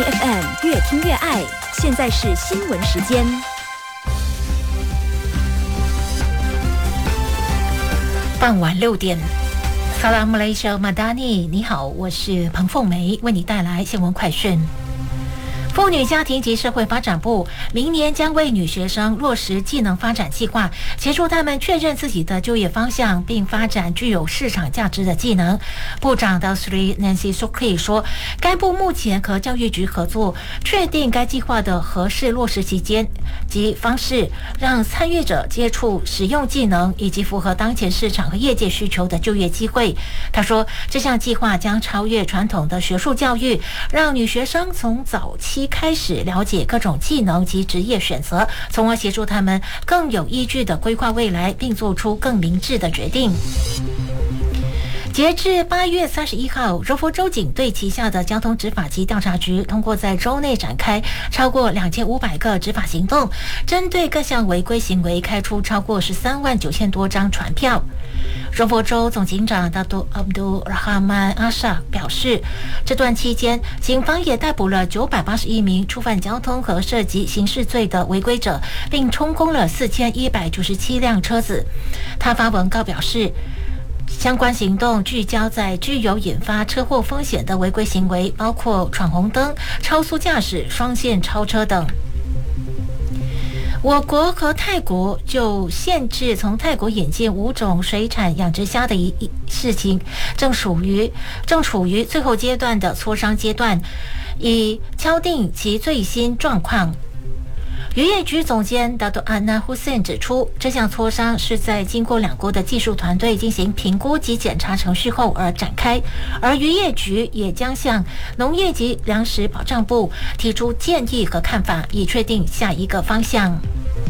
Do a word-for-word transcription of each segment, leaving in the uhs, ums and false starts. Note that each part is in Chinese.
F M 越听越爱，现在是新闻时间。 傍晚六点，萨拉姆雷西马达尼，你好，我是彭凤梅，为你带来新闻快讯。妇女家庭及社会发展部明年将为女学生落实技能发展计划，协助她们确认自己的就业方向，并发展具有市场价值的技能。部长的 Sri Nancy Sukri 说，该部目前和教育局合作，确定该计划的合适落实期间及方式，让参与者接触使用技能以及符合当前市场和业界需求的就业机会。他说，这项计划将超越传统的学术教育，让女学生从早期开始了解各种技能及职业选择，从而协助他们更有依据地规划未来，并做出更明智的决定。截至八月三十一号，柔佛州警队旗下的交通执法及调查局通过在州内展开超过两千五百个执法行动，针对各项违规行为开出超过十三万九千多张传票。柔佛州总警长达多阿卜杜拉哈曼阿萨表示，这段期间，警方也逮捕了九百八十一名触犯交通和涉及刑事罪的违规者，并充公了四千一百九十七辆车子。他发文告表示，相关行动聚焦在具有引发车祸风险的违规行为，包括闯红灯、超速驾驶、双线超车等。我国和泰国就限制从泰国引进五种水产养殖虾的一事情，正属于正处于最后阶段的磋商阶段，以敲定其最新状况。渔业局总监达多安娜·胡森指出，这项磋商是在经过两国的技术团队进行评估及检查程序后而展开，而渔业局也将向农业及粮食保障部提出建议和看法，以确定下一个方向。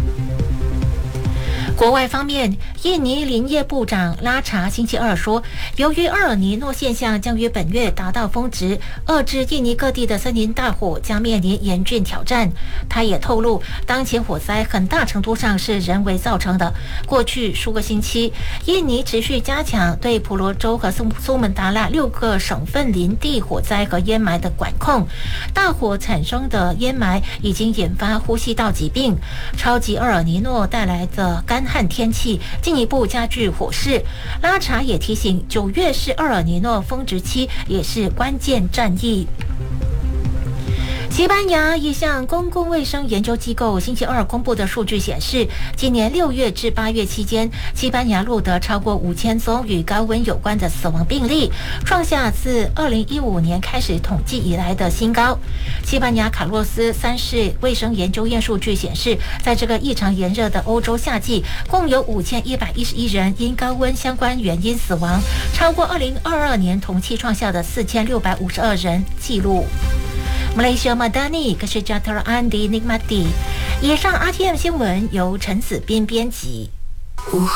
国外方面，印尼林业部长拉查星期二说，由于厄尔尼诺现象将于本月达到峰值，遏制印尼各地的森林大火将面临严峻挑战。他也透露，当前火灾很大程度上是人为造成的。过去数个星期，印尼持续加强对婆罗洲和苏苏门答腊六个省份林地火灾和烟霾的管控。大火产生的烟霾已经引发呼吸道疾病。超级厄尔尼诺带来的干旱天气进一步加剧火势。拉查也提醒，九月是厄尔尼诺峰值期，也是关键战役。西班牙一项公共卫生研究机构星期二公布的数据显示，今年六月至八月期间，西班牙录得超过五千宗与高温有关的死亡病例，创下自二零一五年开始统计以来的新高。西班牙卡洛斯三世卫生研究院数据显示，在这个异常炎热的欧洲夏季，共有五千一百一十一人因高温相关原因死亡，超过二零二二年同期创下的四千六百五十二人记录。Malaysia Madani Kesejahteraan di Nikmati。以上 R T M 新闻由陈子斌编辑。 午后